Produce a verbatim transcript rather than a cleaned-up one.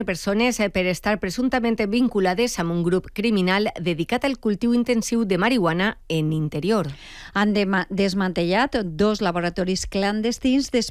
persones per estar presumptament vinculades amb un grup criminal dedicat al cultiu intensiu de marihuana en interior. Han desmantellat dos laboratoris clandestins després